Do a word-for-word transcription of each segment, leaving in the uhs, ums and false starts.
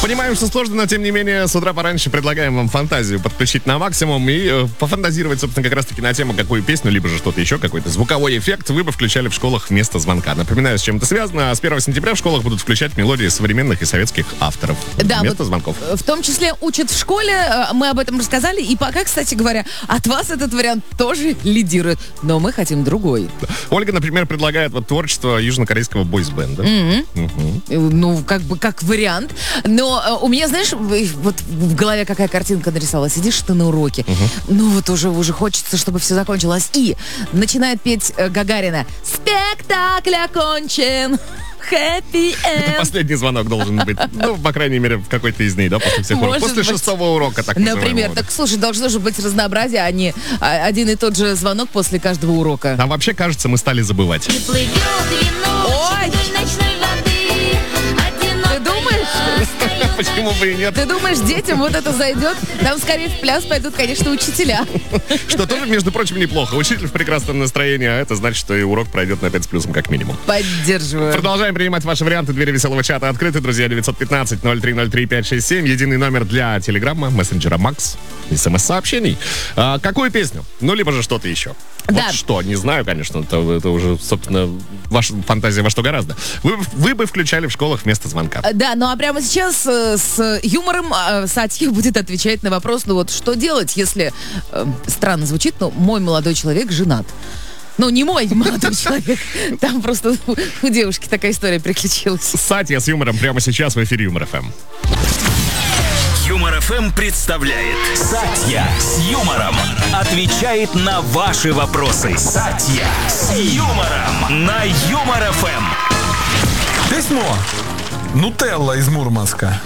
Понимаем, что сложно, но тем не менее с утра пораньше предлагаем вам фантазию подключить на максимум и э, пофантазировать, собственно, как раз-таки на тему, какую песню, либо же что-то еще, какой-то звуковой эффект вы бы включали в школах вместо звонка. Напоминаю, с чем это связано. С первого сентября в школах будут включать мелодии современных и советских авторов да, вместо вот звонков. В том числе учат в школе, мы об этом рассказали, и пока, кстати говоря, от вас этот вариант тоже лидирует, но мы хотим другой. Ольга, например, предлагает вот творчество южнокорейского бойсбенда. Mm-hmm. Mm-hmm. Ну, как бы как вариант. Но э, у меня, знаешь, вот в голове какая картинка нарисовалась. Сидишь ты на уроке, uh-huh. ну вот уже, уже хочется, чтобы все закончилось. И начинает петь э, Гагарина. Спектакль окончен. Happy end. Это последний звонок должен быть. Ну, по крайней мере, в какой-то из дней, да, после всех уроков. После быть. шестого урока, так называемого. Например, так, слушай, должно же быть разнообразие, а не один и тот же звонок после каждого урока. А вообще, кажется, мы стали забывать. Ой! Ты думаешь? Почему бы и нет? Ты думаешь, детям вот это зайдет? Там скорее в пляс пойдут, конечно, учителя. Что тоже, между прочим, неплохо. Учитель в прекрасном настроении, а это значит, что и урок пройдет на пять с плюсом как минимум. Поддерживаю. Продолжаем принимать ваши варианты. Двери веселого чата открыты, друзья. девять один пять ноль три ноль три пять шесть семь. Единый номер для телеграмма, мессенджера Макс, смс-сообщений. А, какую песню? Ну, либо же что-то еще. Да. Вот что, не знаю, конечно, это, это уже, собственно, ваша фантазия во что гораздо. Вы, вы бы включали в школах вместо звонка. Да, ну а прямо сейчас э, с юмором э, Сатья будет отвечать на вопрос, ну вот что делать, если, э, странно звучит, но мой молодой человек женат. Ну, не мой молодой человек, там просто у, у девушки такая история приключилась. Сатья с юмором прямо сейчас в эфире Юмор ФМ. Юмор ФМ представляет Сатья с юмором. Отвечает на ваши вопросы. Сатья с юмором на Юмор ФМ. Письмо. Нутелла из Мурманска.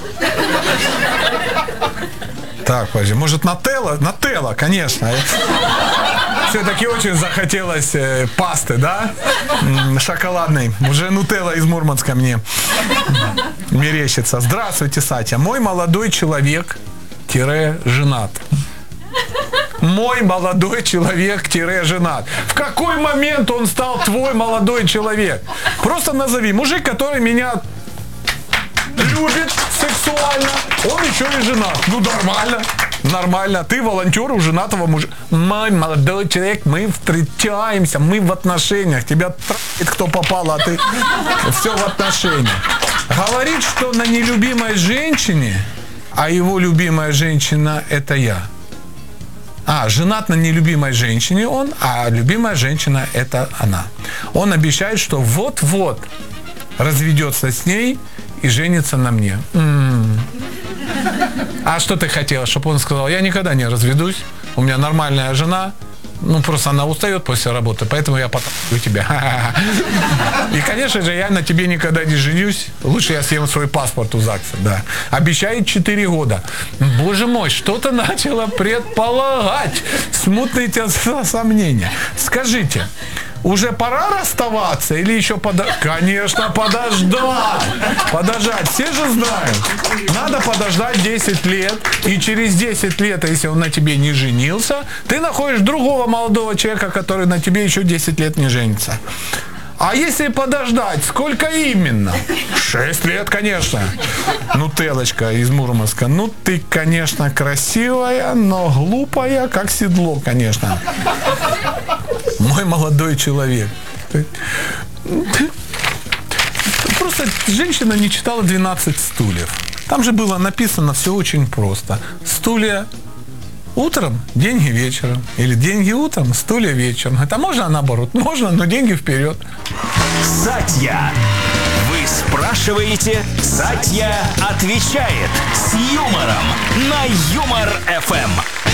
Так, подожди, может Нателла? Нателла, конечно. Все-таки очень захотелось э, пасты, да? М-м, шоколадной. Уже Нутелла из Мурманска мне мерещится. Здравствуйте, Сатя. Мой молодой человек тире женат. Мой молодой человек тире женат. В какой момент он стал твой молодой человек? Просто назови. Мужик, который меня любит сексуально, он еще и женат. Ну, нормально. Нормально. Ты волонтер у женатого мужа. Мой молодой человек, мы встречаемся, мы в отношениях. Тебя трахает кто попало, а ты все в отношениях. Говорит, что на нелюбимой женщине, а его любимая женщина это я. А, женат на нелюбимой женщине он, а любимая женщина это она. Он обещает, что вот-вот разведется с ней и женится на мне. М-м. А что ты хотела, чтобы он сказал, я никогда не разведусь, у меня нормальная жена, ну просто она устает после работы, поэтому я потащу тебя. И, конечно же, я на тебе никогда не женюсь, лучше я съем свой паспорт у ЗАГСа, да. Обещает четыре года. Боже мой, что-то начало предполагать, смутные те сомнения. Скажите, уже пора расставаться или еще подождать? Конечно, подождать. Подождать. Все же знают. Надо подождать десять лет. И через десять лет, если он на тебе не женился, ты находишь другого молодого человека, который на тебе еще десять лет не женится. А если подождать, сколько именно? Шесть лет, конечно. Нутеллочка из Мурманска. Ну, ты, конечно, красивая, но глупая, как седло, конечно. Мой молодой человек. Просто женщина не читала двенадцать стульев. Там же было написано все очень просто. Стулья утром, деньги вечером. Или деньги утром, стулья вечером. Это можно наоборот? Можно, но деньги вперед. Сатья. Вы спрашиваете, Сатья отвечает с юмором на Юмор ФМ.